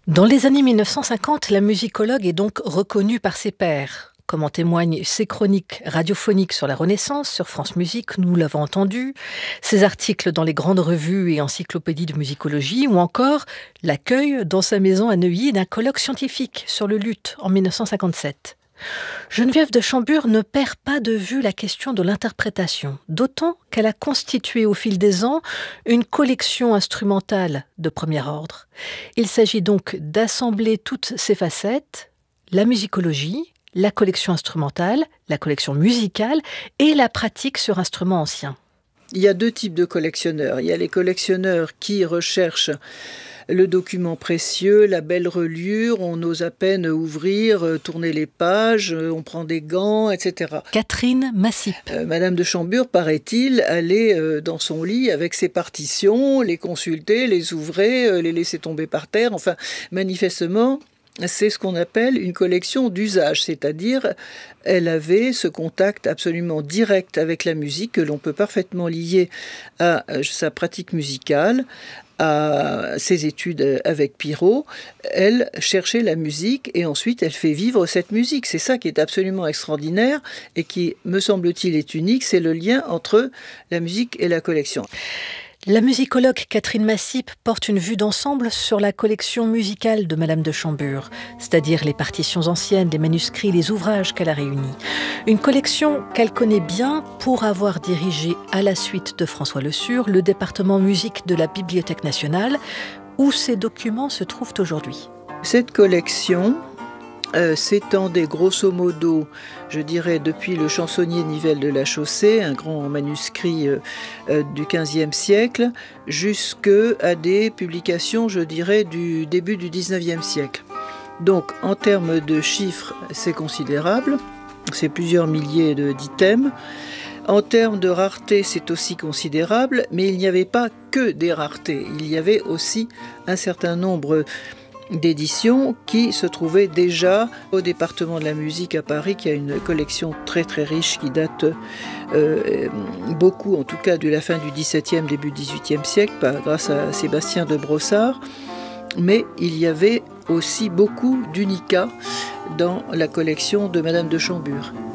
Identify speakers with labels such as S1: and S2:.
S1: Dans les années 1950, la musicologue est donc reconnue par ses pairs. Comme en témoignent ses chroniques radiophoniques sur la Renaissance, sur France Musique, nous l'avons entendu, ses articles dans les grandes revues et encyclopédies de musicologie, ou encore l'accueil dans sa maison à Neuilly d'un colloque scientifique sur le luth en 1957. Geneviève de Chambure ne perd pas de vue la question de l'interprétation, d'autant qu'elle a constitué au fil des ans une collection instrumentale de premier ordre. Il s'agit donc d'assembler toutes ces facettes, la musicologie, la collection instrumentale, la collection musicale et la pratique sur instruments anciens.
S2: Il y a deux types de collectionneurs. Il y a les collectionneurs qui recherchent le document précieux, la belle reliure, on ose à peine ouvrir, tourner les pages, on prend des gants, etc.
S1: Catherine Massip.
S2: Madame de Chambure, paraît-il, allait dans son lit avec ses partitions, les consulter, les ouvrir, les laisser tomber par terre. Enfin, manifestement, c'est ce qu'on appelle une collection d'usage, c'est-à-dire elle avait ce contact absolument direct avec la musique que l'on peut parfaitement lier à sa pratique musicale, à ses études avec Pirot. Elle cherchait la musique et ensuite elle fait vivre cette musique. C'est ça qui est absolument extraordinaire et qui, me semble-t-il, est unique, c'est le lien entre la musique et la collection.
S1: La musicologue Catherine Massip porte une vue d'ensemble sur la collection musicale de Madame de Chambure, c'est-à-dire les partitions anciennes, les manuscrits, les ouvrages qu'elle a réunis. Une collection qu'elle connaît bien pour avoir dirigé à la suite de François Le Sur le département musique de la Bibliothèque nationale, où ces documents se trouvent aujourd'hui.
S2: Cette collection s'étendait grosso modo, je dirais, depuis le chansonnier Nivelle de la Chaussée, un grand manuscrit du XVe siècle, jusqu'à des publications, je dirais, du début du XIXe siècle. Donc, en termes de chiffres, c'est considérable, c'est plusieurs milliers d'items. En termes de rareté, c'est aussi considérable, mais il n'y avait pas que des raretés, il y avait aussi un certain nombre d'éditions qui se trouvaient déjà au département de la musique à Paris, qui a une collection très très riche qui date beaucoup, en tout cas de la fin du XVIIe, début XVIIIe siècle, grâce à Sébastien de Brossard. Mais il y avait aussi beaucoup d'unicats dans la collection de Madame de Chambure.